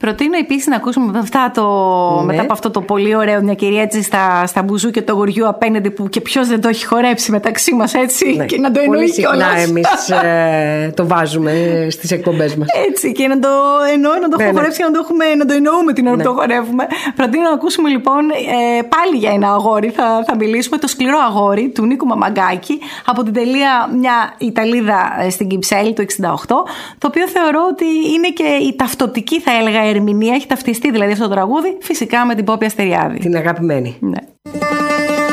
Προτείνω επίσης να ακούσουμε μετά από αυτό το πολύ ωραίο, μια κυρία έτσι στα μπουζούκια του αγοριού απέναντι, που και ποιος δεν το έχει χορέψει μεταξύ μας, έτσι. Ναι. Και να το εννοεί κιόλας. Πολύ συχνά εμείς το βάζουμε στις εκπομπές μας. Έτσι, και να το εννοώ, να το έχω χορέψει και να το εννοούμε την ώρα που το χορεύουμε. Προτείνω να ακούσουμε λοιπόν πάλι για ένα αγόρι. Θα μιλήσουμε, το σκληρό αγόρι του Νίκου Μαμαγκάκη, από την τελεία μια Ιταλίδα στην Κυψέλη το 1968, το οποίο θεωρώ ότι είναι και η ταυτοτική, θα έλεγα, ερμηνεία. Έχει ταυτιστεί δηλαδή αυτό το τραγούδι, φυσικά με την Πόπη Αστεριάδη. Την αγαπημένη. Ναι.